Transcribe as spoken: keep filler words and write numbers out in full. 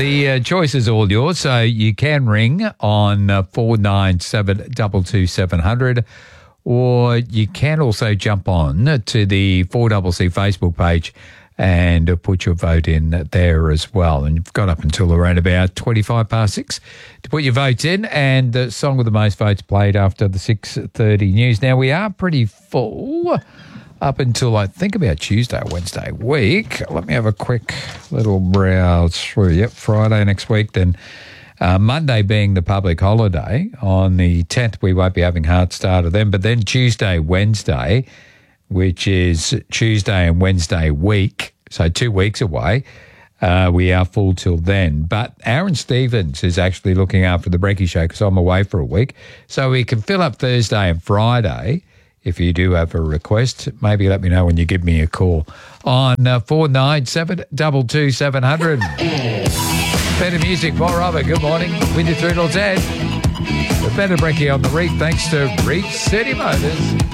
The uh, choice is all yours, so you can ring on uh, four nine seven two two seven hundred, or you can also jump on to the four C C Facebook page and uh, put your vote in there as well. And you've got up until around about twenty-five past six to put your votes in, and the song with the most votes played after the six thirty news. Now, we are pretty full up until, I think, about Tuesday or Wednesday week. Let me have a quick little browse through. Yep, Friday next week. Then uh, Monday being the public holiday. On the tenth, we won't be having hard starter then. But then Tuesday, Wednesday, which is Tuesday and Wednesday week, so two weeks away, uh, we are full till then. But Aaron Stevens is actually looking after the Brekkie Show because I'm away for a week. So we can fill up Thursday and Friday. If you do have a request, maybe let me know when you give me a call on uh, four nine seven two two seven hundred. Better music, more of it. Good morning. With you through till ten. The Better Brekkie on the Reef, thanks to Reef City Motors.